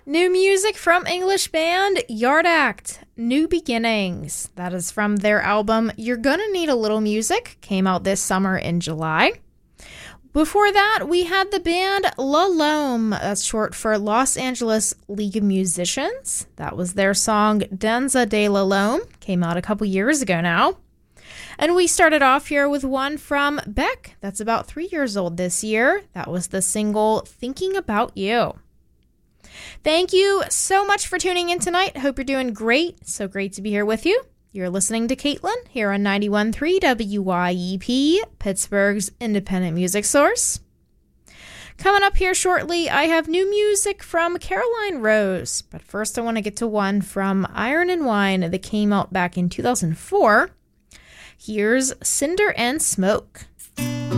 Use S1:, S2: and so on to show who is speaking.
S1: New music from English band Yard Act, New Beginnings. That is from their album You're Gonna Need a Little Music, came out this summer in July. Before that, we had the band La Lome, that's short for Los Angeles League of Musicians. That was their song Danza de la Lome, came out a couple years ago now. And we started off here with one from Beck, that's about 3 years old this year. That was the single Thinking About You. Thank you so much for tuning in tonight. Hope you're doing great. So great to be here with you. You're listening to Caitlin here on 91.3 WYEP, Pittsburgh's independent music source. Coming up here shortly, I have new music from Caroline Rose. But first, I want to get to one from Iron and Wine that came out back in 2004. Here's Cinder and Smoke.